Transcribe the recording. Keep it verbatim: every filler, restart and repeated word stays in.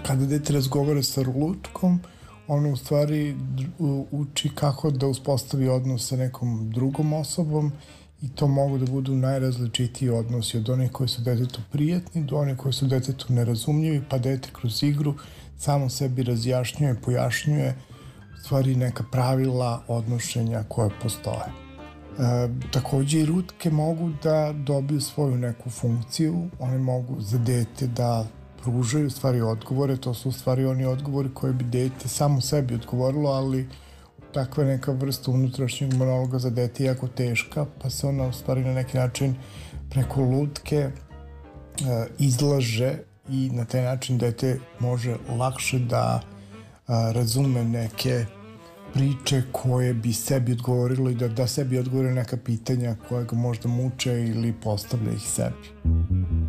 Kada dete razgovara sa lutkom, ono u stvari uči kako da uspostavi odnos sa nekom drugom osobom i to mogu da budu najrazličitiji odnosi, od onih koji su detetu prijatni do onih koji su detetu nerazumljivi, pa dete kroz igru samo sebi razjašnjuje, pojašnjuje u stvari neka pravila odnošenja koje postoje. E, takođe i lutke mogu da dobiju svoju neku funkciju, one mogu za dete da pružaju u stvari odgovore, to su u stvari oni odgovori koje bi dete samo sebi odgovorilo, ali takva neka vrsta unutrašnjeg monologa za dete je jako teška, pa se ona u stvari na neki način preko lutke e, izlaže i na taj način dete može lakše da a, razume neke priče koje bi sebi odgovorilo i da, da sebi odgovore neka pitanja koja ga možda muče ili postavlja ih sebi.